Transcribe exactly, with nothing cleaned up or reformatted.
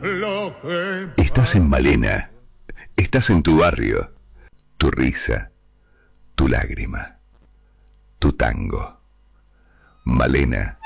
Estás en Malena, estás en tu barrio, tu risa, tu lágrima, tu tango. Malena